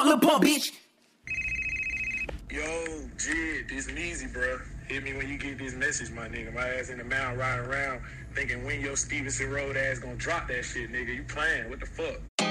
Lil Pump, bitch. Yo, Jid, this Neezy, bro. Hit me when you get this message, my nigga. My ass in the mountain riding around thinking when your Stevenson Road ass gonna drop that shit, nigga. You playing? What the fuck?